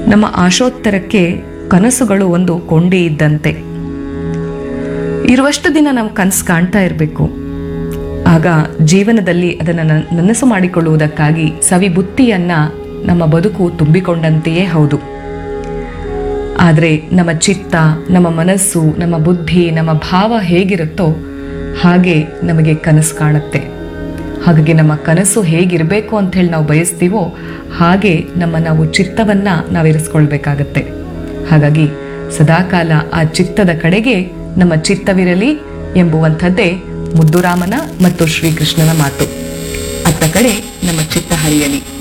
ನಮ್ಮ ಆಶೋತ್ತರಕ್ಕೆ ಕನಸುಗಳು ಒಂದು ಕೊಂಡಿ ಇದ್ದಂತೆ. ಇರುವಷ್ಟು ದಿನ ನಾವು ಕನಸು ಕಾಣ್ತಾ ಇರಬೇಕು. ಆಗ ಜೀವನದಲ್ಲಿ ಅದನ್ನು ನನಸು ಮಾಡಿಕೊಳ್ಳುವುದಕ್ಕಾಗಿ ಸವಿಬುತ್ತಿಯನ್ನ ನಮ್ಮ ಬದುಕು ತುಂಬಿಕೊಂಡಂತೆಯೇ ಹೌದು. ಆದರೆ ನಮ್ಮ ಚಿತ್ತ, ನಮ್ಮ ಮನಸ್ಸು, ನಮ್ಮ ಬುದ್ಧಿ, ನಮ್ಮ ಭಾವ ಹೇಗಿರುತ್ತೋ ಹಾಗೆ ನಮಗೆ ಕನಸು ಕಾಣುತ್ತೆ. ಹಾಗಾಗಿ ನಮ್ಮ ಕನಸು ಹೇಗಿರಬೇಕು ಅಂತ ಹೇಳಿ ನಾವು ಬಯಸ್ತೀವೋ ಹಾಗೆ ನಾವು ಚಿತ್ತವನ್ನ ನಾವಿರಿಸ್ಕೊಳ್ಬೇಕಾಗತ್ತೆ. ಹಾಗಾಗಿ ಸದಾಕಾಲ ಆ ಚಿತ್ತದ ಕಡೆಗೆ ನಮ್ಮ ಚಿತ್ತವಿರಲಿ ಎಂಬುವಂಥದ್ದೇ ಮುದ್ದುರಾಮನ ಮತ್ತು ಶ್ರೀಕೃಷ್ಣನ ಮಾತು. ಅತ್ತ ಕಡೆ ನಮ್ಮ ಚಿತ್ತ ಹರಿಯಲಿ.